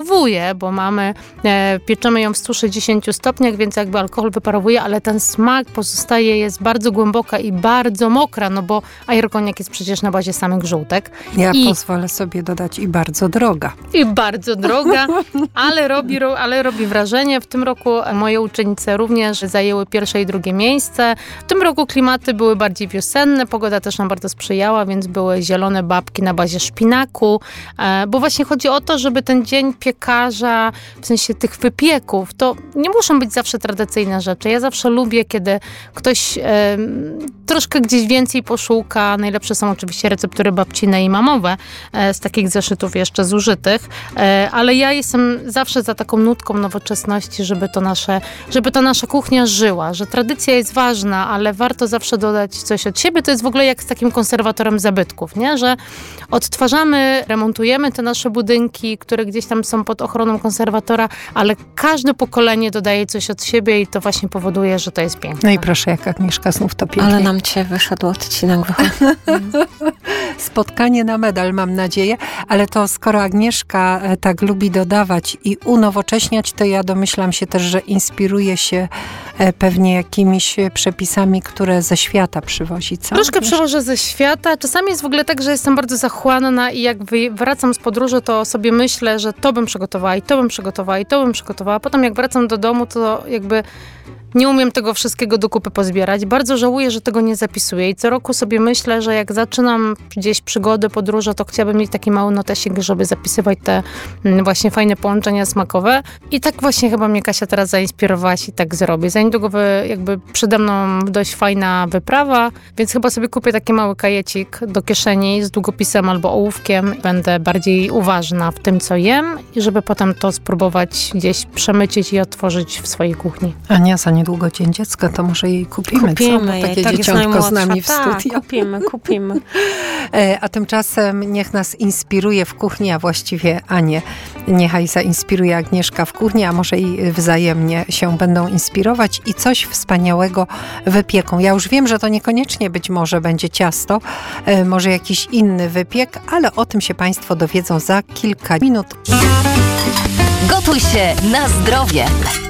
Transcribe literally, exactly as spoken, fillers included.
wyparowuje, bo mamy, e, pieczemy ją w stu sześćdziesięciu stopniach, więc jakby alkohol wyparowuje, ale ten smak pozostaje, jest bardzo głęboka i bardzo mokra, no bo aerokoniak jest przecież na bazie samych żółtek. Ja I, pozwolę sobie dodać i bardzo droga. I bardzo droga, ale robi, ale robi wrażenie. W tym roku moje uczennice również zajęły pierwsze i drugie miejsce. W tym roku klimaty były bardziej wiosenne, pogoda też nam bardzo sprzyjała, więc były zielone babki na bazie szpinaku, bo właśnie chodzi o to, żeby ten dzień piekarza, w sensie tych wypieków, to nie muszą być zawsze tradycyjne rzeczy. Ja zawsze lubię, kiedy ktoś e, troszkę gdzieś więcej poszuka. Najlepsze są oczywiście receptury babcine i mamowe, e, z takich zeszytów jeszcze zużytych, e, ale ja jestem zawsze za taką nutką nowoczesności, żeby to nasze, żeby ta nasza kuchnia żyła, że tradycja jest ważna, ale warto zawsze dodać coś od siebie. To jest w ogóle jak z takim konserwatorem zabytków, nie? Że odtwarzamy, remontujemy te nasze budynki, które gdzieś tam są pod ochroną konserwatora, ale każde pokolenie dodaje coś od siebie i to właśnie powoduje, że to jest piękne. No i proszę, jak Agnieszka znów to pięknie. Ale nam cię wyszedł odcinek. Spotkanie na medal, mam nadzieję, ale to skoro Agnieszka tak lubi dodawać i unowocześniać, to ja domyślam się też, że inspiruje się pewnie jakimiś przepisami, które ze świata przywozi, co? Troszkę przywożę ze świata. Czasami jest w ogóle tak, że jestem bardzo zachłanna i jak wracam z podróży, to sobie myślę, że to bym przygotowała i to bym przygotowała i to bym przygotowała. Potem jak wracam do domu, to jakby nie umiem tego wszystkiego do kupy pozbierać. Bardzo żałuję, że tego nie zapisuję i co roku sobie myślę, że jak zaczynam gdzieś przygody, podróże, to chciałabym mieć taki mały notesik, żeby zapisywać te właśnie fajne połączenia smakowe. I tak właśnie chyba mnie Kasia teraz zainspirowałaś i tak zrobię. Za niedługo jakby przede mną dość fajna wyprawa, więc chyba sobie kupię taki mały kajecik do kieszeni z długopisem albo ołówkiem. Będę bardziej uważna w tym, co jem i żeby potem to spróbować gdzieś przemycić i otworzyć w swojej kuchni. Ania, za niedługo Dzień Dziecka, to może jej kupimy. Kupimy co? Takie tak dzieciątko z nami w tak, studio. kupimy, kupimy. A tymczasem niech nas inspiruje w kuchni, a właściwie Anię niechaj zainspiruje Agnieszka w kuchni, a może i wzajemnie się będą inspirować i coś wspaniałego wypieką. Ja już wiem, że to niekoniecznie być może będzie ciasto, może jakiś inny wypiek, ale o tym się Państwo dowiedzą za kilka minut. Gotuj się na zdrowie.